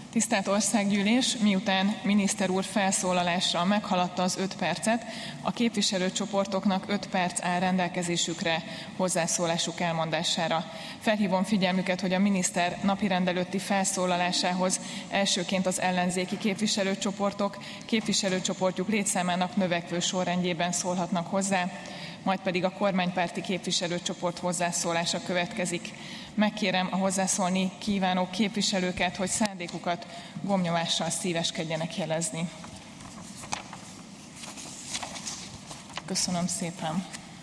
Tisztelt Országgyűlés, miután miniszter úr felszólalása meghaladta az 5 percet, a képviselőcsoportoknak 5 perc áll rendelkezésükre hozzászólásuk elmondására. Felhívom figyelmüket, hogy a miniszter napirend előtti felszólalásához elsőként az ellenzéki képviselőcsoportok képviselőcsoportjuk létszámának növekvő sorrendjében szólhatnak hozzá, majd pedig a kormánypárti képviselőcsoport hozzászólása következik. Megkérem a hozzászólni kívánó képviselőket, hogy szándékukat gombnyomással szíveskedjenek jelezni. Köszönöm szépen.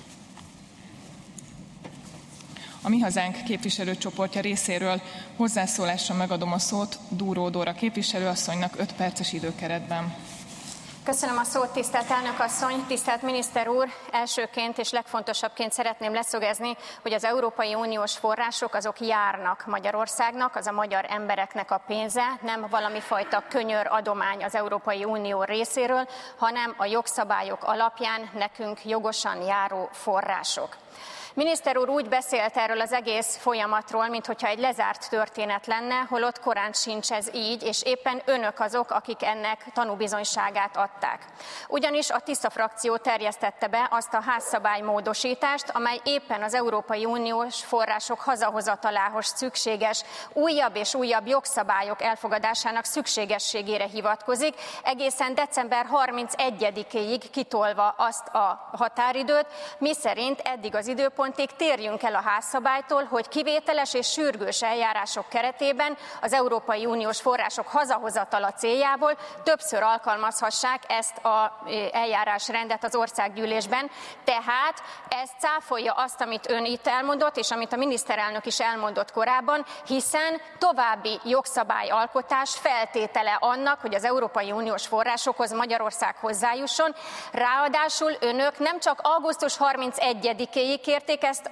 A Mi Hazánk képviselőcsoportja részéről hozzászólásra megadom a szót Dúró Dóra képviselőasszonynak 5 perces időkeretben. Köszönöm a szót, tisztelt elnök asszony, tisztelt miniszter úr! Elsőként és legfontosabbként szeretném leszögezni, hogy az Európai Uniós források azok járnak Magyarországnak, az a magyar embereknek a pénze, nem valami fajta könyör adomány az Európai Unió részéről, hanem a jogszabályok alapján nekünk jogosan járó források. Miniszter úr úgy beszélt erről az egész folyamatról, minthogyha egy lezárt történet lenne, holott korán sincs ez így, és éppen önök azok, akik ennek tanúbizonyságát adták. Ugyanis a Tisza frakció terjesztette be azt a házszabálymódosítást, amely éppen az Európai Uniós források hazahozatalához szükséges újabb és újabb jogszabályok elfogadásának szükségességére hivatkozik, egészen december 31-éig kitolva azt a határidőt, miszerint eddig az időpontig térjünk el a házszabálytól, hogy kivételes és sürgős eljárások keretében az Európai Uniós források hazahozatala céljából többször alkalmazhassák ezt az eljárásrendet az országgyűlésben. Tehát ez cáfolja azt, amit ön itt elmondott, és amit a miniszterelnök is elmondott korábban, hiszen további jogszabályalkotás feltétele annak, hogy az Európai Uniós forrásokhoz Magyarország hozzájusson. Ráadásul önök nem csak augusztus 31-éig kérték ezt